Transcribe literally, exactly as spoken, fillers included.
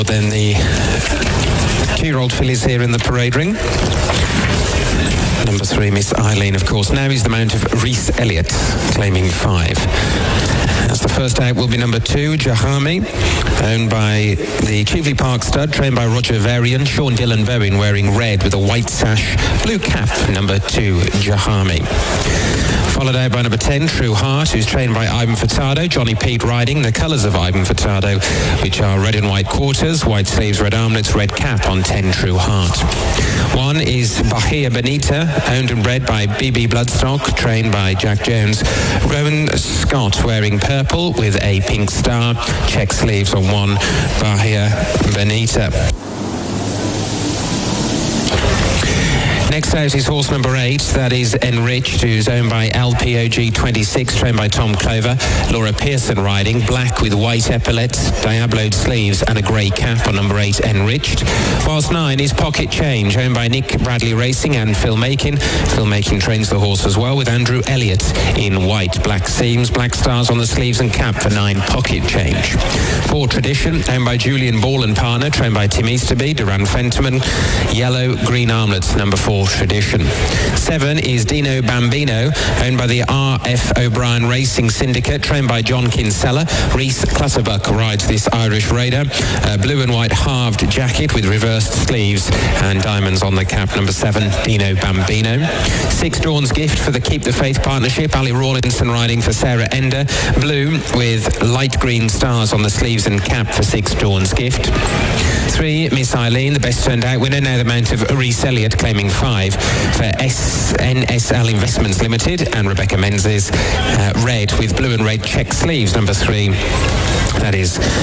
Then the two-year-old fillies here in the parade ring. Number three, Miss Eileen, of course. Now is the mount of Reese Elliott, claiming five. As the first out will be number two, Jahami, owned by the Cheveley Park stud, trained by Roger Varian. Sean Dillon Bowen wearing red with a white sash, blue cap, number two, Jahami. Followed out by number ten, True Heart, who's trained by Ivan Furtado. Johnny Pete riding the colours of Ivan Furtado, which are red and white quarters, white sleeves, red armlets, red cap on ten, True Heart. One is Bahia Bonita, owned and bred by B B Bloodstock, trained by Jack Jones. Rowan Scott wearing purple with a pink star, check sleeves on one, Bahia Bonita. Next out is horse number eight, that is Enriched, who's owned by L P O G twenty-six, trained by Tom Clover. Laura Pearson riding, black with white epaulets, diabloed sleeves and a grey cap on number eight, Enriched. Whilst nine is Pocket Change, owned by Nick Bradley Racing and Phil Makin. Phil Makin trains the horse as well, with Andrew Elliott in white, black seams, black stars on the sleeves and cap for nine, Pocket Change. Four, Tradition, owned by Julian Ball and partner, trained by Tim Easterby, Duran Fentiman. Yellow, green armlets, number four, Tradition. Seven is Dino Bambino, owned by the R F O'Brien Racing Syndicate, trained by John Kinsella. Reese Clutterbuck rides this Irish Raider. A blue and white halved jacket with reversed sleeves and diamonds on the cap, number seven, Dino Bambino. Six, Dawn's Gift for the Keep the Faith partnership. Ali Rawlinson riding for Sarah Ender. Blue with light green stars on the sleeves and cap for six, Dawn's Gift. Three, Miss Eileen, the best turned out winner, now the mount of Reese Elliott, claiming five for S N S L Investments Limited, and Rebecca Menzies, uh, red with blue and red check sleeves, number three. That is